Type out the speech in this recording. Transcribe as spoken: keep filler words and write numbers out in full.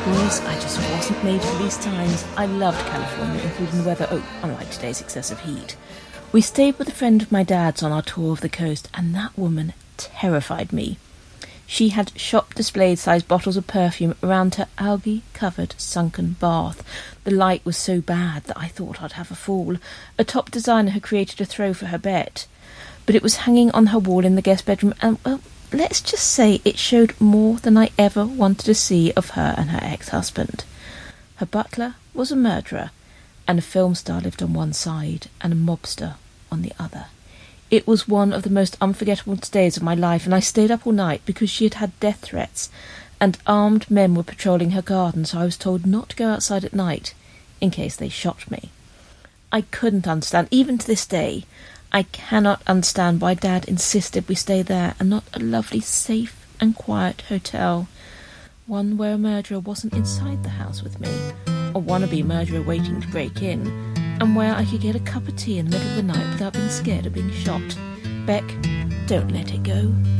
boys, I just wasn't made for these times. I loved California, including the weather, oh, unlike today's excessive heat. We stayed with a friend of my dad's on our tour of the coast, and that woman terrified me. She had shop-displayed-sized bottles of perfume around her algae-covered sunken bath. The light was so bad that I thought I'd have a fall. A top designer had created a throw for her bed, but it was hanging on her wall in the guest bedroom, and, well, let's just say it showed more than I ever wanted to see of her and her ex-husband. Her butler was a murderer, and a film star lived on one side, and a mobster on the other. It was one of the most unforgettable days of my life, and I stayed up all night because she had had death threats, and armed men were patrolling her garden, so I was told not to go outside at night, in case they shot me. I couldn't understand, even to this day, I cannot understand why Dad insisted we stay there and not a lovely, safe and quiet hotel. One where a murderer wasn't inside the house with me, a wannabe murderer waiting to break in, and where I could get a cup of tea in the middle of the night without being scared of being shot. Beck, don't let it go.